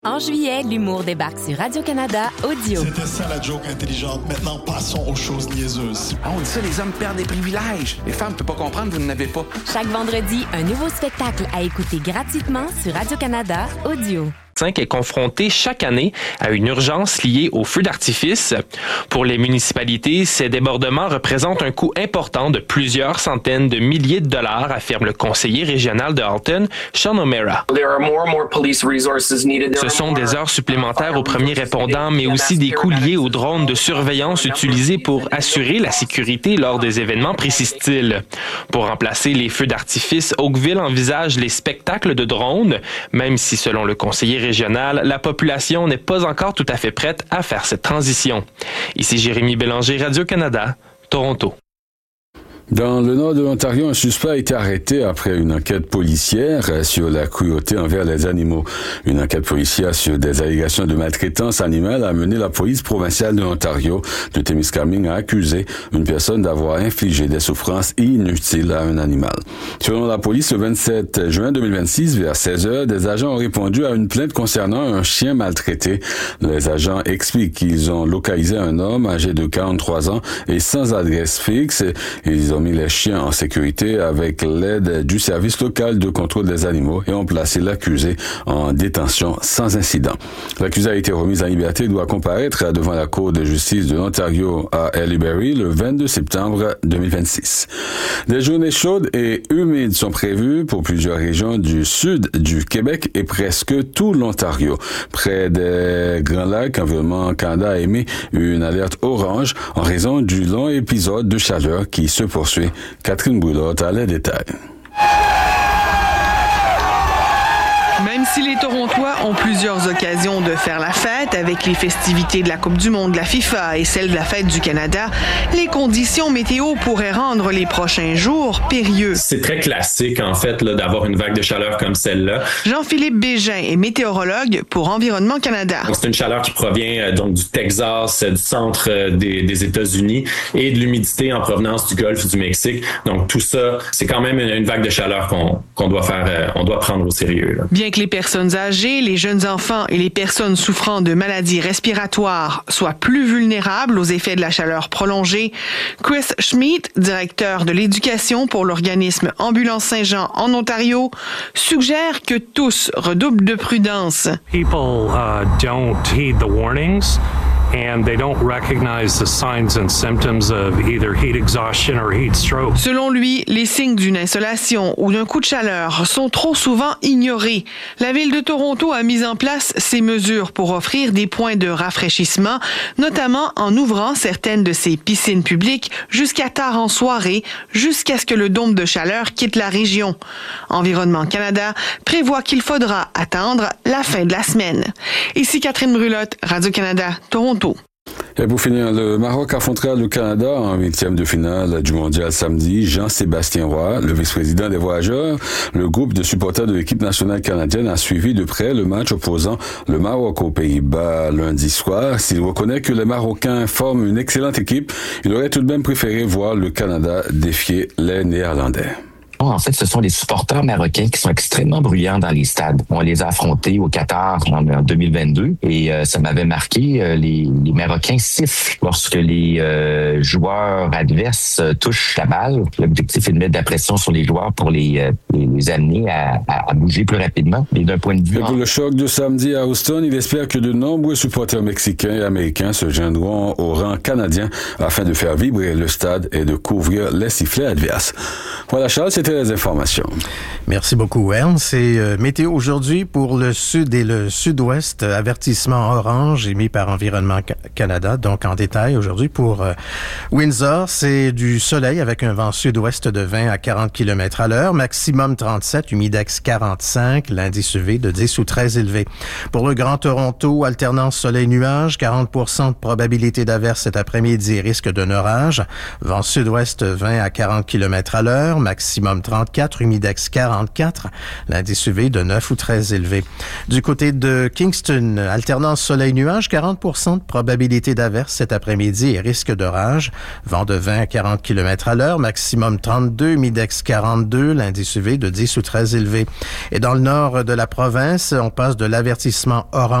En juillet, l'humour débarque sur Radio-Canada Audio. C'était ça la joke intelligente. Maintenant, passons aux choses niaiseuses. Ah, on dit ça, les hommes perdent des privilèges. Les femmes ne peuvent pas comprendre, vous n'en avez pas. Chaque vendredi, un nouveau spectacle à écouter gratuitement sur Radio-Canada Audio. Est confronté chaque année à une urgence liée aux feux d'artifice. Pour les municipalités, ces débordements représentent un coût important de plusieurs centaines de milliers de dollars, affirme le conseiller régional de Halton, Sean O'Meara. Ce sont des heures supplémentaires aux premiers répondants, mais aussi des coûts liés aux drones de surveillance utilisés pour assurer la sécurité lors des événements, précise-t-il. Pour remplacer les feux d'artifice, Oakville envisage les spectacles de drones, même si, selon le conseiller régional, la population n'est pas encore tout à fait prête à faire cette transition. Ici Jérémy Bélanger, Radio-Canada, Toronto. Dans le nord de l'Ontario, un suspect a été arrêté après une enquête policière sur la cruauté envers les animaux. Une enquête policière sur des allégations de maltraitance animale a amené la police provinciale de l'Ontario de Témiscamingue à accuser une personne d'avoir infligé des souffrances inutiles à un animal. Selon la police, le 27 juin 2026, vers 16h, des agents ont répondu à une plainte concernant un chien maltraité. Les agents expliquent qu'ils ont localisé un homme âgé de 43 ans et sans adresse fixe. Ils ont mis les chiens en sécurité avec l'aide du service local de contrôle des animaux et ont placé l'accusé en détention sans incident. L'accusé a été remis en liberté et doit comparaître devant la Cour de justice de l'Ontario à Haileybury le 22 septembre 2026. Des journées chaudes et humides sont prévues pour plusieurs régions du sud du Québec et presque tout l'Ontario. Près des Grands Lacs, Environnement Canada a émis une alerte orange en raison du long épisode de chaleur qui se poursuit. Catherine Boulotte a les détails. Même si les Torontois ont plusieurs occasions de faire la fête avec les festivités de la Coupe du monde de la FIFA et celle de la Fête du Canada, les conditions météo pourraient rendre les prochains jours périlleux. C'est très classique, en fait, là, d'avoir une vague de chaleur comme celle-là. Jean-Philippe Bégin est météorologue pour Environnement Canada. Donc, c'est une chaleur qui provient donc du Texas, du centre des États-Unis et de l'humidité en provenance du Golfe du Mexique. Donc, tout ça, c'est quand même une vague de chaleur qu'on doit faire, on doit prendre au sérieux, là. Bien que les personnes âgées, les jeunes enfants et les personnes souffrant de maladies respiratoires soient plus vulnérables aux effets de la chaleur prolongée, Chris Schmidt, directeur de l'éducation pour l'organisme Ambulance Saint-Jean en Ontario, suggère que tous redoublent de prudence. People don't heed the warnings. And they don't recognize the signs and symptoms of either heat exhaustion or heat stroke. Selon lui, les signes d'une insolation ou d'un coup de chaleur sont trop souvent ignorés. La ville de Toronto a mis en place ces mesures pour offrir des points de rafraîchissement, notamment en ouvrant certaines de ses piscines publiques jusqu'à tard en soirée, jusqu'à ce que le dôme de chaleur quitte la région. Environnement Canada prévoit qu'il faudra attendre la fin de la semaine. Ici Catherine Brulotte, Radio-Canada, Toronto. Et pour finir, le Maroc affrontera le Canada en 8e de finale du mondial samedi. Jean-Sébastien Roy, le vice-président des Voyageurs, le groupe de supporters de l'équipe nationale canadienne a suivi de près le match opposant le Maroc aux Pays-Bas lundi soir. S'il reconnaît que les Marocains forment une excellente équipe, il aurait tout de même préféré voir le Canada défier les Néerlandais. En fait, ce sont les supporters marocains qui sont extrêmement bruyants dans les stades. On les a affrontés au Qatar en 2022 et ça m'avait marqué. Les Marocains sifflent lorsque les joueurs adverses touchent la balle. L'objectif est de mettre de la pression sur les joueurs pour les amener à bouger plus rapidement. Mais d'un point de vue... Et pour le choc de samedi à Houston, il espère que de nombreux supporters mexicains et américains se joindront au rang canadien afin de faire vibrer le stade et de couvrir les sifflets adverses. Voilà Charles, c'était les informations. Merci beaucoup, Ernst. C'est météo aujourd'hui pour le sud et le sud-ouest. Avertissement orange émis par Environnement Canada. Donc, en détail, aujourd'hui, pour Windsor, c'est du soleil avec un vent sud-ouest de 20 à 40 km à l'heure. Maximum 37, humidex 45, l'indice UV de 10 ou très élevé. Pour le Grand Toronto, alternance soleil-nuage, 40% de probabilité d'averse cet après-midi, risque d'un orage. Vent sud-ouest 20 à 40 km à l'heure. Maximum maximum 34, humidex 44, l'indice UV de 9 ou très élevé. Du côté de Kingston, alternance soleil-nuage, 40% de probabilité d'averse cet après-midi et risque d'orage. Vent de 20 à 40 km à l'heure, maximum 32, humidex 42, l'indice UV de 10 ou très élevé. Et dans le nord de la province, on passe de l'avertissement orange